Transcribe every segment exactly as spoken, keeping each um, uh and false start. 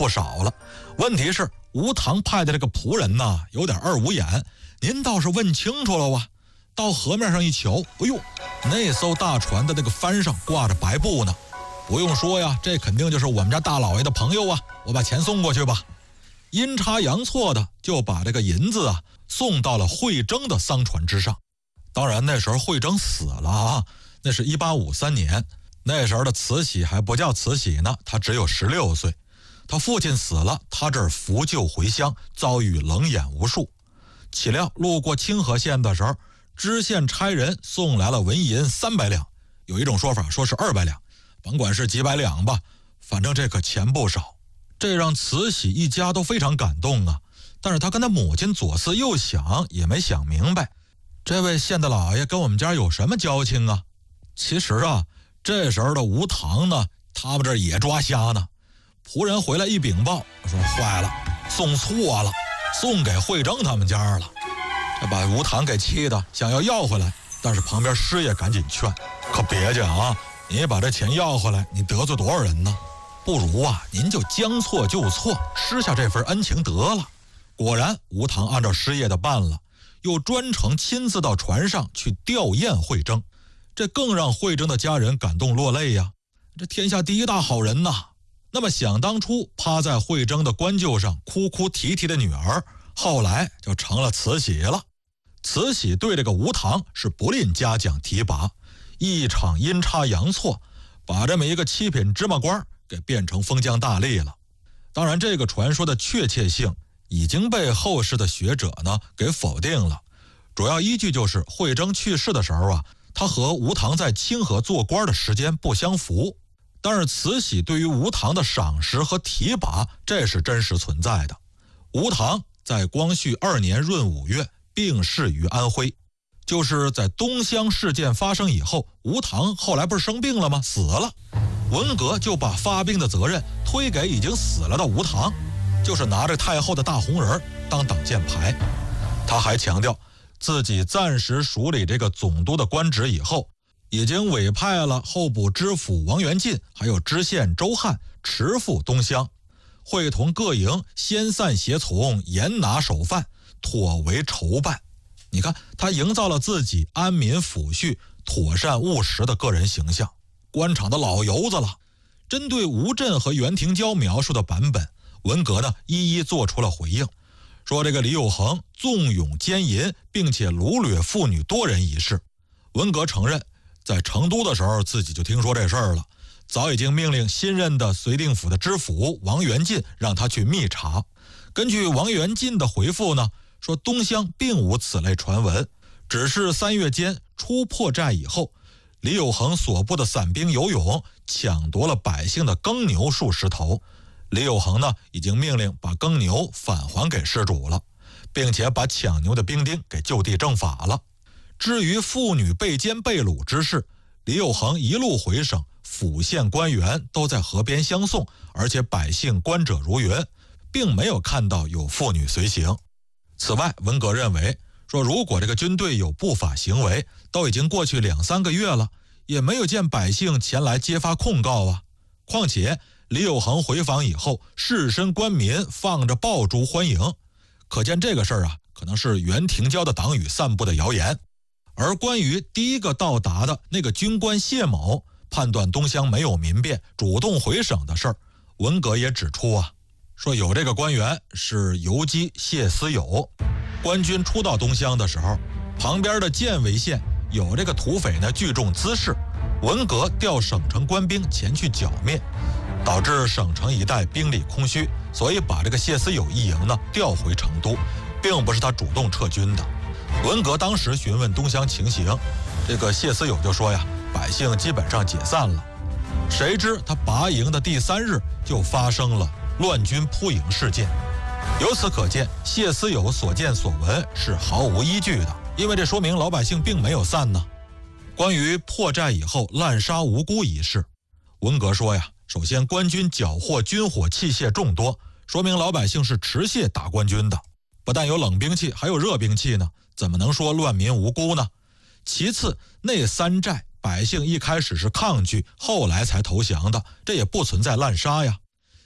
不少了。问题是吴唐派的这个仆人呢，有点二五眼，您倒是问清楚了啊。到河面上一瞧，哎呦，那艘大船的那个帆上挂着白布呢。不用说呀，这肯定就是我们家大老爷的朋友啊，我把钱送过去吧。阴差阳错的就把这个银子啊送到了惠征的丧船之上。当然那时候惠征死了啊，那是一八五三年，那时候的慈禧还不叫慈禧呢，他只有十六岁。他父亲死了，他这儿扶柩回乡，遭遇冷眼无数。岂料路过清河县的时候，知县差人送来了纹银三百两，有一种说法说是二百两，甭管是几百两吧，反正这可钱不少。这让慈禧一家都非常感动啊。但是他跟他母亲左思右想，也没想明白，这位县的老爷跟我们家有什么交情啊？其实啊，这时候的吴唐呢，他们这也抓瞎呢。仆人回来一禀报，说坏了，送错了，送给惠征他们家了。这把吴唐给气的想要要回来，但是旁边师爷赶紧劝，可别介啊，你把这钱要回来，你得罪多少人呢？不如啊，您就将错就错，施下这份恩情得了。果然吴唐按照师爷的办了，又专程亲自到船上去吊唁惠征，这更让惠征的家人感动落泪呀。这天下第一大好人呐。那么想当初趴在惠征的棺柩上哭哭啼啼的女儿，后来就成了慈禧了。慈禧对这个吴唐是不吝嘉奖提拔，一场阴差阳错，把这么一个七品芝麻官给变成封疆大吏了。当然这个传说的确切性已经被后世的学者呢给否定了，主要依据就是惠征去世的时候啊，他和吴唐在清河做官的时间不相符。但是慈禧对于吴唐的赏识和提拔，这是真实存在的。吴唐在光绪二年闰五月病逝于安徽，就是在东乡事件发生以后，吴唐后来不是生病了吗？死了。文革就把发病的责任推给已经死了的吴唐，就是拿着太后的大红人当挡箭牌。他还强调自己暂时署理这个总督的官职以后，已经委派了候补知府王元进还有知县周汉持赴东乡，会同各营先散协从，严拿首犯，妥为筹办。你看他营造了自己安民抚恤、妥善务实的个人形象，官场的老油子了。针对吴镇和袁廷娇描述的版本，文革呢一一做出了回应，说这个李有恒纵勇奸淫，并且掳掠妇女多人一事。文革承认在成都的时候自己就听说这事儿了，早已经命令新任的绥定府的知府王元进让他去密查。根据王元进的回复呢，说东乡并无此类传闻，只是三月间出破寨以后，李有恒所部的散兵游勇抢夺了百姓的耕牛数十头，李有恒呢已经命令把耕牛返还给失主了，并且把抢牛的兵丁给就地正法了。至于妇女被奸被掳之事，李有恒一路回省，府县官员都在河边相送，而且百姓观者如云，并没有看到有妇女随行。此外，文革认为说，如果这个军队有不法行为，都已经过去两三个月了，也没有见百姓前来揭发控告啊。况且李有恒回访以后，士绅官民放着爆竹欢迎，可见这个事儿啊，可能是袁廷娇的党羽散布的谣言。而关于第一个到达的那个军官谢某判断东乡没有民变，主动回省的事儿，文革也指出啊，说有这个官员是游击谢思友。官军初到东乡的时候，旁边的建围县有这个土匪呢聚众滋事，文革调省城官兵前去剿灭，导致省城一带兵力空虚，所以把这个谢思友一营呢调回成都，并不是他主动撤军的。文革当时询问东乡情形，这个谢思友就说呀，百姓基本上解散了。谁知他拔营的第三日就发生了乱军扑营事件。由此可见，谢思友所见所闻是毫无依据的，因为这说明老百姓并没有散呢。关于破寨以后滥杀无辜一事，文革说呀，首先官军缴获军火器械众多，说明老百姓是持械打官军的，不但有冷兵器还有热兵器呢，怎么能说乱民无辜呢？其次，那三寨百姓一开始是抗拒，后来才投降的，这也不存在滥杀呀。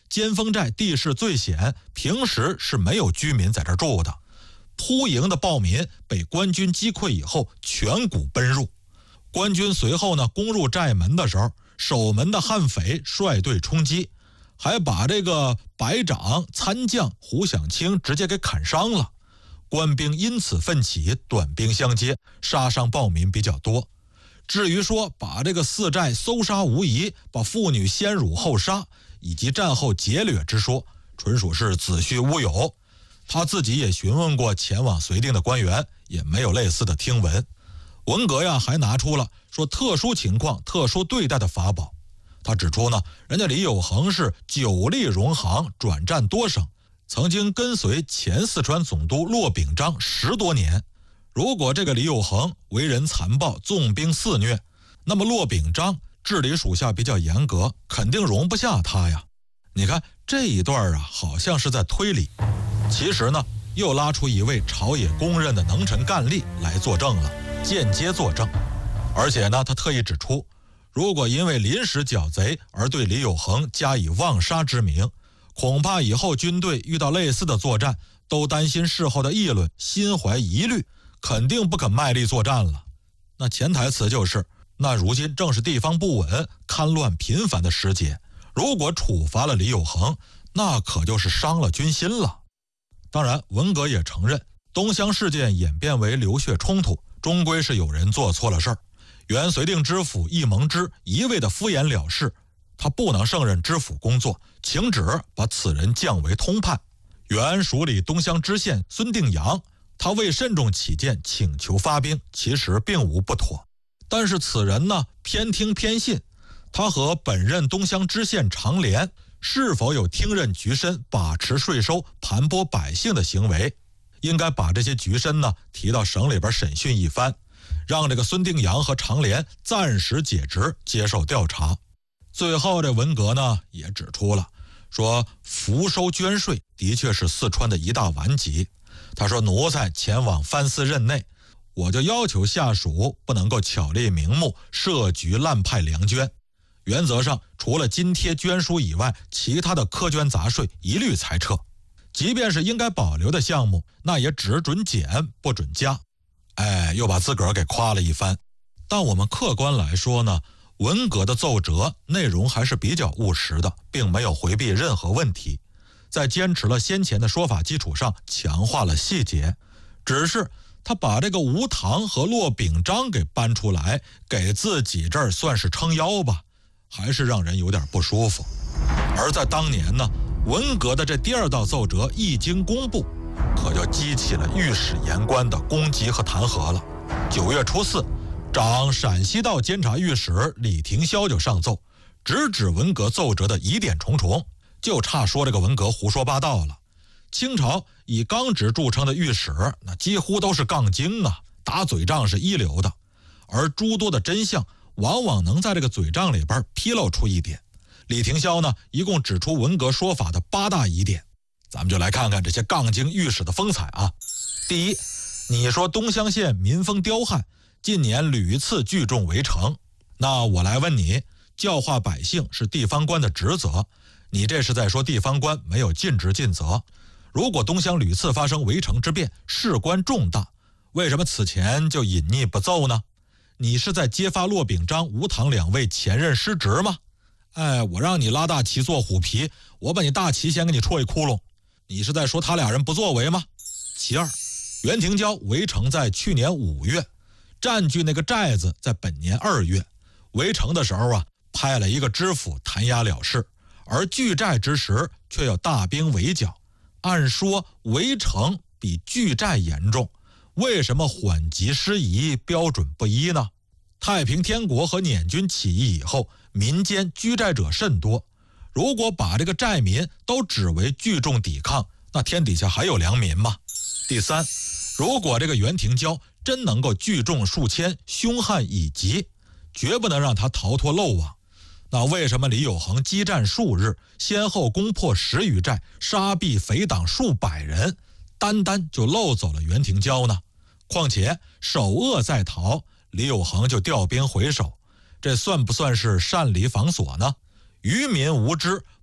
尖峰寨地势最险，平时是没有居民在这儿住的。扑营的暴民被官军击溃以后，全股奔入。官军随后呢攻入寨门的时候，守门的悍匪率队冲击，还把这个白长参将胡享清直接给砍伤了。官兵因此奋起，短兵相接，杀伤暴民比较多。至于说把这个四寨搜杀无遗，把妇女先辱后杀，以及战后劫掠之说，纯属是子虚乌有。他自己也询问过前往绥定的官员，也没有类似的听闻。文革呀还拿出了说特殊情况特殊对待的法宝。他指出呢，人家李有恒是久历戎行，转战多省，曾经跟随前四川总督骆秉章十多年。如果这个李有恒为人残暴，纵兵肆虐，那么骆秉章治理属下比较严格，肯定容不下他呀。你看这一段啊，好像是在推理，其实呢又拉出一位朝野公认的能臣干吏来作证了，间接作证。而且呢他特意指出，如果因为临时剿贼而对李有恒加以妄杀之名，恐怕以后军队遇到类似的作战，都担心事后的议论，心怀疑虑，肯定不肯卖力作战了。那潜台词就是，那如今正是地方不稳、戡乱频繁的时节，如果处罚了李有恒，那可就是伤了军心了。当然，文革也承认，东乡事件演变为流血冲突，终归是有人做错了事儿。原绥定知府易蒙之一味的敷衍了事，他不能胜任知府工作，请旨把此人降为通判。原署理东乡知县孙定阳，他为慎重起见，请求发兵，其实并无不妥。但是此人呢，偏听偏信，他和本任东乡知县常连是否有听任局绅、把持税收、盘剥百姓的行为，应该把这些局绅呢提到省里边审讯一番，让这个孙定阳和常连暂时解职，接受调查。最后这文革呢也指出了，说福收捐税的确是四川的一大顽疾。他说奴才前往藩司任内，我就要求下属不能够巧立名目设局滥派粮捐，原则上除了津贴捐书以外，其他的苛捐杂税一律裁撤，即便是应该保留的项目，那也只准减不准加。哎，又把自个儿给夸了一番。但我们客观来说呢，文革的奏折内容还是比较务实的，并没有回避任何问题，在坚持了先前的说法基础上强化了细节，只是他把这个吴棠和骆秉章给搬出来，给自己这儿算是撑腰吧，还是让人有点不舒服。而在当年呢，文革的这第二道奏折一经公布，可就激起了御史言官的攻击和弹劾了。九月初四，掌陕西道监察御史李廷霄就上奏，直指文革奏折的疑点重重，就差说这个文革胡说八道了。清朝以刚直著称的御史，那几乎都是杠精啊，打嘴仗是一流的，而诸多的真相往往能在这个嘴仗里边披露出一点。李廷霄呢，一共指出文革说法的八大疑点，咱们就来看看这些杠精御史的风采啊。第一，你说东乡县民风刁悍，近年屡次聚众围城，那我来问你，教化百姓是地方官的职责，你这是在说地方官没有尽职尽责。如果东乡屡次发生围城之变，事关重大，为什么此前就隐匿不奏呢？你是在揭发骆秉章、吴棠两位前任失职吗？哎，我让你拉大旗做虎皮，我把你大旗先给你戳一窟窿，你是在说他俩人不作为吗？其二，袁廷蛟围城在去年五月，占据那个寨子在本年二月，围城的时候啊，派了一个知府弹压了事，而拒寨之时却要大兵围剿。按说围城比拒寨严重，为什么缓急失宜，标准不一呢？太平天国和捻军起义以后，民间居寨者甚多，如果把这个寨民都指为聚众抵抗，那天底下还有良民吗？第三，如果这个袁廷蛟真能够聚众数千，凶悍以及，绝不能让他逃脱漏网。那为什么李有恒激战数日，先后攻破十余寨，杀毙匪党数百人，单单就漏走了袁廷蛟呢？况且首恶在逃，李有恒就调兵回守，这算不算是擅离防锁呢？愚民无知，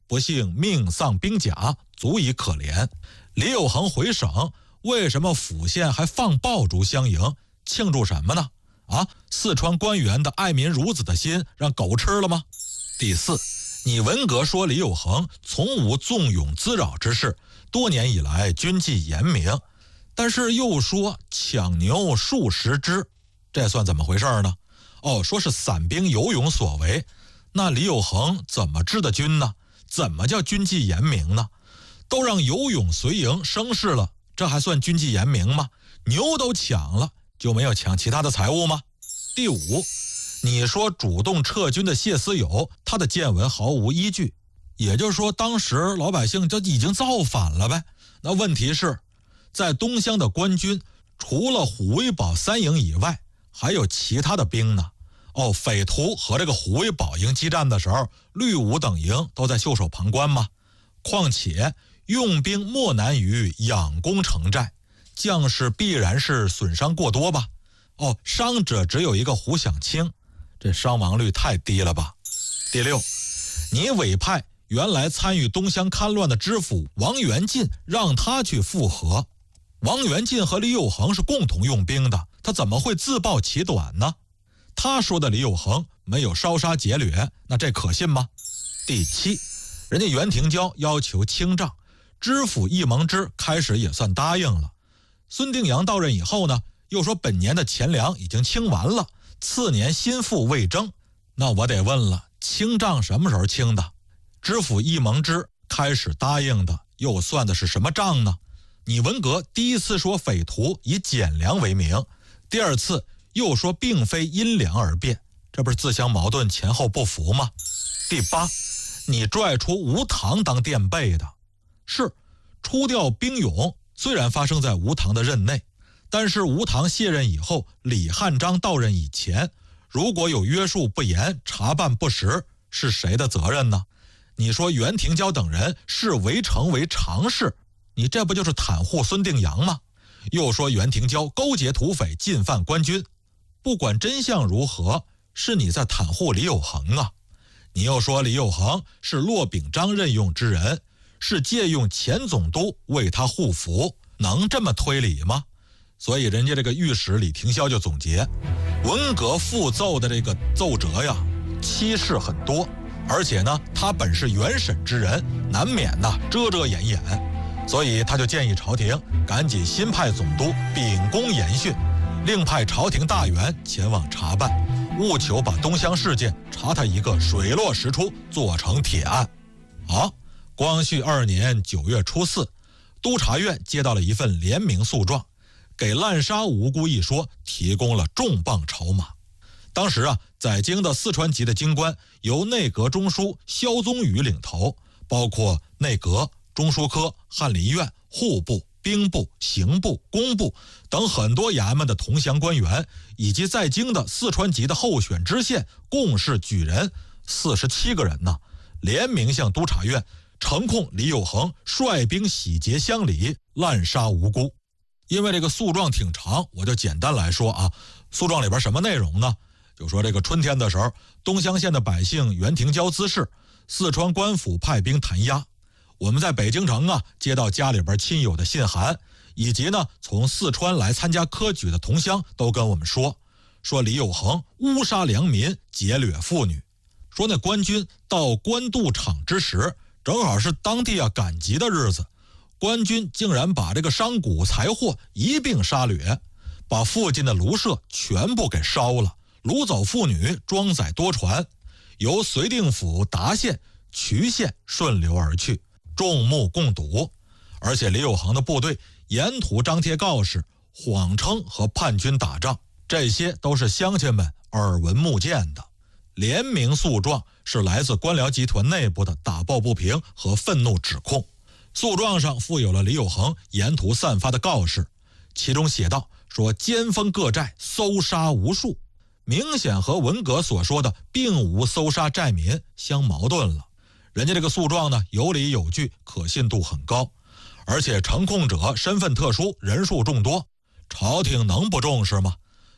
不幸命丧兵甲，足以可怜。李有恒回省，为什么府县还放爆竹相迎，庆祝什么呢？啊，四川官员的爱民如子的心让狗吃了吗？第四，你文革说李有恒从无纵勇滋扰之事，多年以来军纪严明，但是又说抢牛数十只，这算怎么回事呢？哦，说是散兵游勇所为，那李有恒怎么治的军呢？怎么叫军纪严明呢？都让游勇随营生事了，这还算军纪严明吗？牛都抢了，就没有抢其他的财物吗？第五，你说主动撤军的谢思友，他的见闻毫无依据，也就是说当时老百姓就已经造反了呗。那问题是，在东乡的官军除了虎威堡三营以外，还有其他的兵呢。哦，匪徒和这个虎威堡营激战的时候，绿武等营都在袖手旁观吗？况且用兵莫难于养攻城寨，将士必然是损伤过多吧？哦，伤者只有一个胡享清，这伤亡率太低了吧？第六，你委派原来参与东乡戡乱的知府王元进，让他去复核。王元进和李有恒是共同用兵的，他怎么会自暴其短呢？他说的李有恒没有烧杀劫掠，那这可信吗？第七，人家袁廷蛟要求清账，知府易蒙之开始也算答应了。孙定阳到任以后呢，又说本年的钱粮已经清完了，次年新赋未征。那我得问了，清账什么时候清的？知府易蒙之开始答应的，又算的是什么账呢？你文革第一次说匪徒以减粮为名，第二次又说并非因粮而变，这不是自相矛盾，前后不符吗？第八，你拽出吴唐当垫背的，是出调兵勇虽然发生在吴唐的任内，但是吴唐卸任以后，李汉章到任以前，如果有约束不严，查办不实，是谁的责任呢？你说袁廷蛟等人视围城为常事，你这不就是袒护孙定阳吗？又说袁廷蛟勾结土匪，进犯官军，不管真相如何，是你在袒护李有恒啊。你又说李有恒是骆秉章任用之人，是借用前总督为他护符，能这么推理吗？所以人家这个御史李廷霄就总结，文革复奏的这个奏折呀，欺事很多，而且呢，他本是原审之人，难免呐遮遮掩掩，所以他就建议朝廷赶紧新派总督秉公严训，另派朝廷大员前往查办，务求把东乡事件查他一个水落石出，做成铁案。好，光绪二年九月初四，督察院接到了一份联名诉状，给滥杀无辜一说提供了重磅筹码。当时啊，在京的四川籍的京官由内阁中书萧宗禹领头，包括内阁、中书科、翰林院、户部、兵部、刑部、工部等很多衙门的同乡官员，以及在京的四川籍的候选知县，共是举人四十七个人呢，联名向督察院呈控李有恒率兵洗劫乡里，滥杀无辜。因为这个诉状挺长，我就简单来说啊，诉状里边什么内容呢？就说这个春天的时候，东乡县的百姓袁廷蛟滋事，四川官府派兵弹压。我们在北京城啊，接到家里边亲友的信函，以及呢从四川来参加科举的同乡都跟我们说，说李有恒污杀良民，劫掠妇女。说那官军到官渡场之时，正好是当地啊赶集的日子，官军竟然把这个商贾财货一并杀掠，把附近的庐舍全部给烧了，掳走妇女，装载多船，由绥定府达县、衢县顺流而去，众目共睹。而且李有恒的部队沿途张贴告示，谎称和叛军打仗，这些都是乡亲们耳闻目见的。联名诉状是来自官僚集团内部的打抱不平和愤怒指控。诉状上附有了李有恒沿途散发的告示，其中写道说尖峰各寨搜杀无数，明显和文革所说的并无搜杀寨民相矛盾了。人家这个诉状呢有理有据，可信度很高，而且呈控者身份特殊，人数众多，朝廷能不重视吗？